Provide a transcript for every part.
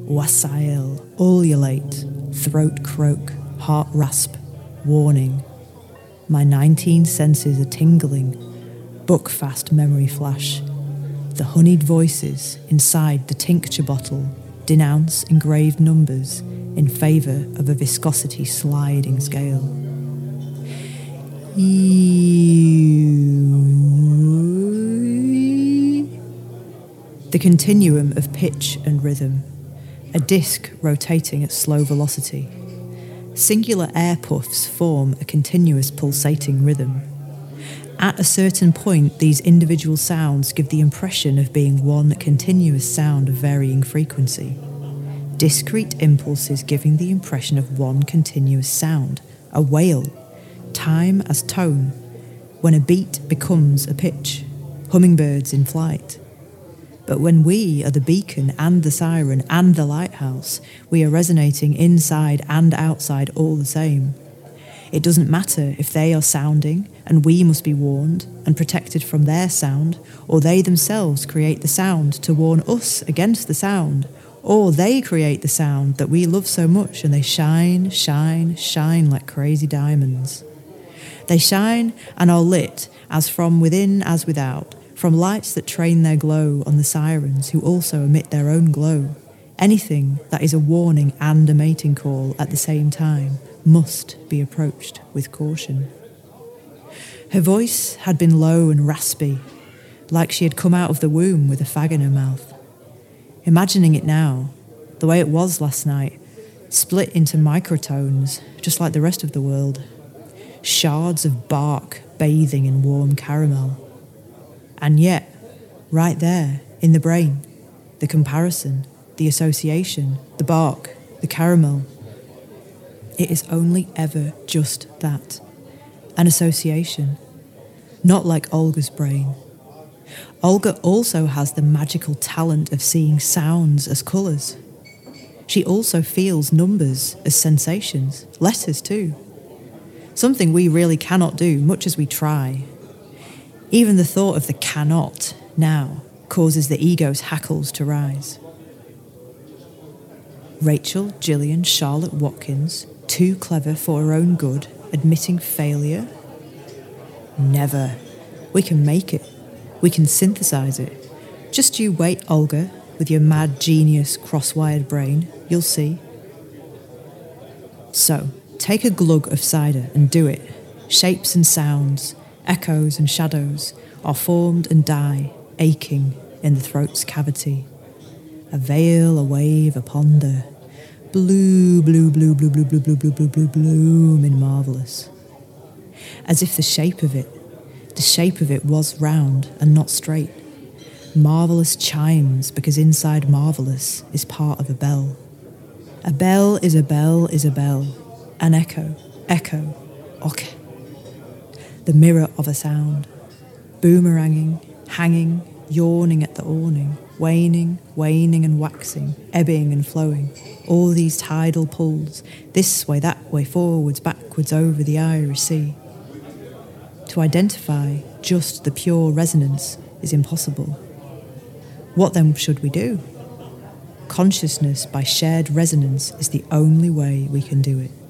wassail, ululate, throat croak, heart rasp, warning. My 19 senses are tingling, book-fast memory flash. The honeyed voices inside the tincture bottle denounce engraved numbers in favour of a viscosity sliding scale. The continuum of pitch and rhythm, a disc rotating at slow velocity. Singular air puffs form a continuous pulsating rhythm. At a certain point, these individual sounds give the impression of being one continuous sound of varying frequency. Discrete impulses giving the impression of one continuous sound, a wail, time as tone, when a beat becomes a pitch, hummingbirds in flight. But when we are the beacon and the siren and the lighthouse, we are resonating inside and outside all the same. It doesn't matter if they are sounding and we must be warned and protected from their sound, or they themselves create the sound to warn us against the sound, or they create the sound that we love so much and they shine, shine, shine like crazy diamonds. They shine and are lit as from within as without, from lights that train their glow on the sirens who also emit their own glow. Anything that is a warning and a mating call at the same time must be approached with caution. Her voice had been low and raspy, like she had come out of the womb with a fag in her mouth. Imagining it now, the way it was last night, split into microtones, just like the rest of the world. Shards of bark bathing in warm caramel. And yet, right there, in the brain, the comparison, the association, the bark, the caramel. It is only ever just that. An association. Not like Olga's brain. Olga also has the magical talent of seeing sounds as colours. She also feels numbers as sensations, letters too. Something we really cannot do, much as we try. Even the thought of the cannot now causes the ego's hackles to rise. Rachel, Gillian, Charlotte Watkins, too clever for her own good, admitting failure? Never. We can make it. We can synthesize it. Just you wait, Olga, with your mad genius cross-wired brain. You'll see. So, take a glug of cider and do it. Shapes and sounds, echoes and shadows are formed and die, aching in the throat's cavity. A veil, a wave, a ponder. Blue, blue, blue, blue, blue, blue, blue, blue, blue, blue, blooming marvellous. As if the shape of it was round and not straight. Marvellous chimes, because inside marvellous is part of a bell. A bell is a bell is a bell. An echo, echo, okay. The mirror of a sound. Boomeranging, hanging, yawning at the awning, waning, waning and waxing, ebbing and flowing. All these tidal pulls, this way, that way, forwards, backwards, over the Irish Sea. To identify just the pure resonance is impossible. What then should we do? Consciousness by shared resonance is the only way we can do it.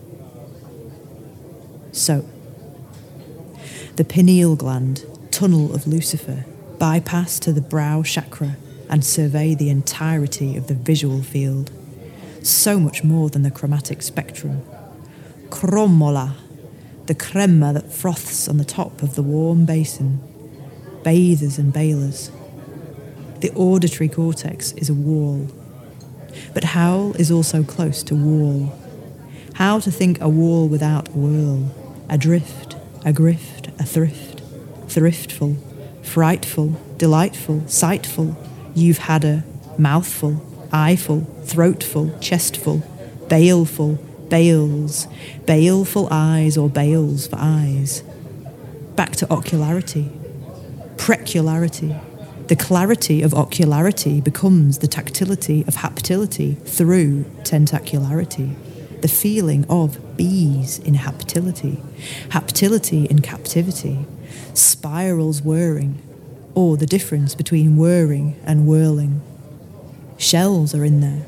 So, the pineal gland, tunnel of Lucifer, bypass to the brow chakra and survey the entirety of the visual field. So much more than the chromatic spectrum. Kromola, the crema that froths on the top of the warm basin. Bathers and bailers. The auditory cortex is a wall. But howl is also close to wall. How to think a wall without a whirl. Adrift, a grift, a thrift. Thriftful, frightful, delightful, sightful. You've had a mouthful, eyeful, throatful, chestful, baleful, bales, baleful eyes or bales for eyes. Back to ocularity, precularity. The clarity of ocularity becomes the tactility of haptility through tentacularity. The feeling of bees in haptility, haptility in captivity, spirals whirring, or the difference between whirring and whirling. Shells are in there,